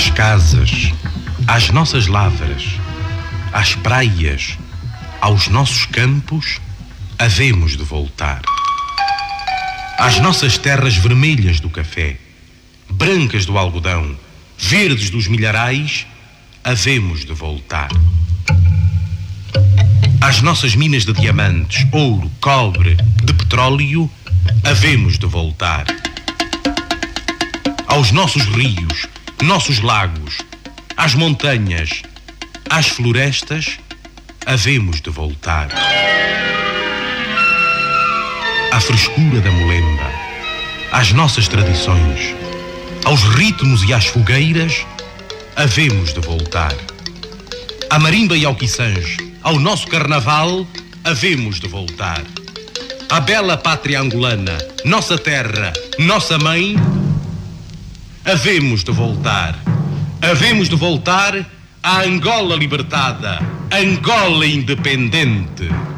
Às casas, às nossas lavras, às praias, aos nossos campos, havemos de voltar. Às nossas terras vermelhas do café, brancas do algodão, verdes dos milharais, havemos de voltar. Às nossas minas de diamantes, ouro, cobre, de petróleo, havemos de voltar. Aos nossos rios, nossos lagos, às montanhas, às florestas, havemos de voltar. À frescura da molemba, às nossas tradições, aos ritmos e às fogueiras, havemos de voltar. À marimba e ao quiçange, ao nosso carnaval, havemos de voltar. À bela pátria angolana, nossa terra, nossa mãe, havemos de voltar. Havemos de voltar à Angola libertada, Angola independente.